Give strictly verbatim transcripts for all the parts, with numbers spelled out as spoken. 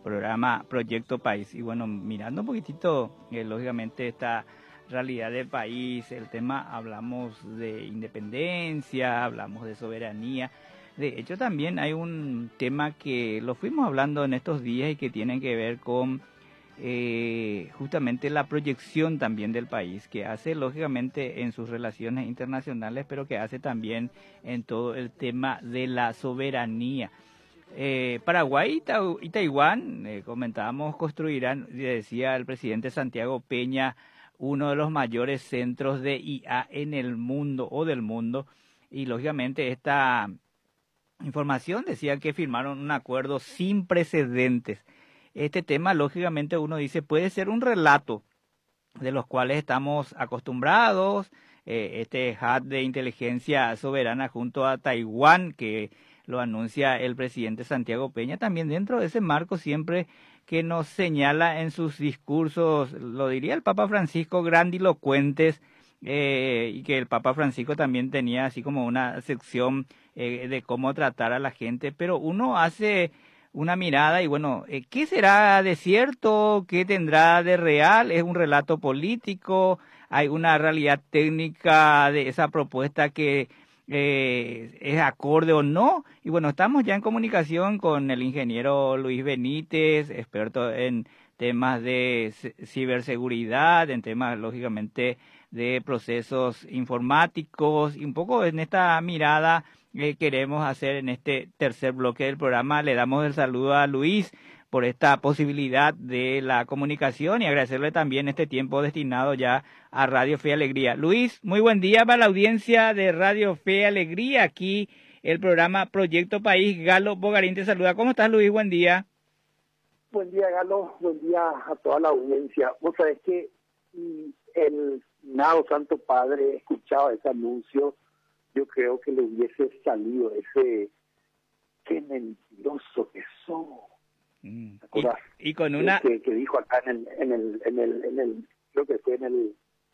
programa Proyecto País. Y bueno, mirando un poquitito, eh, lógicamente, esta realidad del país, el tema, hablamos de independencia, hablamos de soberanía. De hecho, también hay un tema que lo fuimos hablando en estos días y que tiene que ver con eh, justamente la proyección también del país, que hace lógicamente en sus relaciones internacionales, pero que hace también en todo el tema de la soberanía. Eh, Paraguay y, Ta y Taiwán, eh, comentábamos, construirán, decía el presidente Santiago Peña, uno de los mayores centros de I A en el mundo o del mundo, y lógicamente esta información decía que firmaron un acuerdo sin precedentes. Este tema, lógicamente, uno dice, puede ser un relato de los cuales estamos acostumbrados, eh, este hub de inteligencia soberana junto a Taiwán, que lo anuncia el presidente Santiago Peña, también dentro de ese marco siempre que nos señala en sus discursos, lo diría el Papa Francisco, grandilocuentes, eh, y que el Papa Francisco también tenía así como una sección eh, de cómo tratar a la gente, pero uno hace una mirada y bueno, eh, ¿qué será de cierto? ¿Qué tendrá de real? ¿Es un relato político? ¿Hay una realidad técnica de esa propuesta que eh, es acorde o no? Y bueno, estamos ya en comunicación con el ingeniero Luis Benítez, experto en temas de ciberseguridad, en temas lógicamente de procesos informáticos y un poco en esta mirada que queremos hacer en este tercer bloque del programa. Le damos el saludo a Luis por esta posibilidad de la comunicación y agradecerle también este tiempo destinado ya a Radio Fe y Alegría. Luis, muy buen día para la audiencia de Radio Fe y Alegría. Aquí el programa Proyecto País. Galo Bogarín te saluda. ¿Cómo estás, Luis? Buen día. Buen día, Galo. Buen día a toda la audiencia. Vos sabés que el Nado Santo Padre escuchaba ese anuncio, yo creo que le hubiese salido ese qué mentiroso que son. Mm. ¿Te acuerdas? Y, y con una que, que dijo acá en el, en el, en el, en el, creo que fue en el,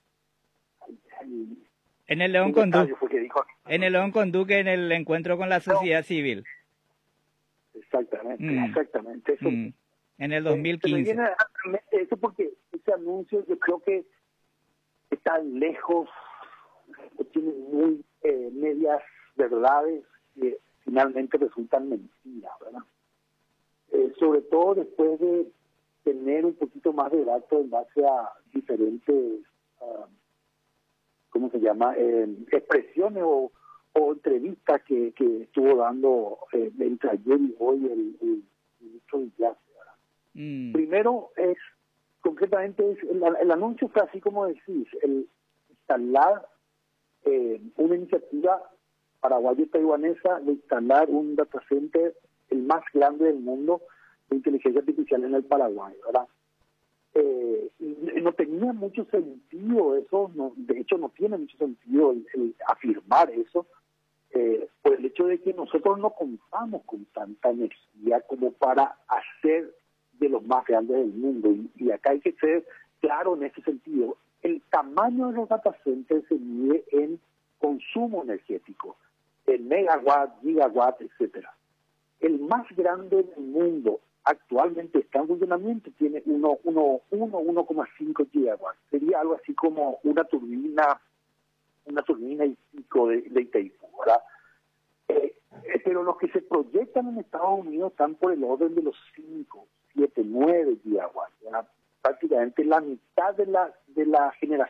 en, en el León Conduque, en el León Conduque, en el encuentro con la sociedad no. civil. Exactamente, mm. exactamente. Eso, mm. En el dos mil quince. Eh, eso porque ese anuncio yo creo que está lejos, tiene muy eh, medias verdades que finalmente resultan mentiras, ¿verdad? Eh, sobre todo después de tener un poquito más de datos en base a diferentes, uh, ¿cómo se llama? Eh, expresiones o, o entrevistas que, que estuvo dando eh, entre ayer y hoy el ministro de Villas. Mm. Primero es, concretamente, es el, el anuncio fue así como decís, el instalar eh, una iniciativa paraguayo-taiwanesa de instalar un data center, el más grande del mundo, de inteligencia artificial en el Paraguay, ¿verdad? Eh, no tenía mucho sentido eso, no, de hecho no tiene mucho sentido el, el afirmar eso, eh, por el hecho de que nosotros no contamos con tanta energía como para hacer de los más grandes del mundo, y, y acá hay que ser claro en ese sentido. El tamaño de los data centers se mide en consumo energético, en megawatt, gigawatt, etcétera. El más grande del mundo actualmente está en funcionamiento, tiene uno coma cinco gigawatts. Sería algo así como una turbina, una turbina y pico de, de Itaipú, ¿verdad? Eh, eh, pero los que se proyectan en Estados Unidos están por el orden de los cinco, siete, nueve gigawatts, ¿verdad? Prácticamente la mitad de la de la generación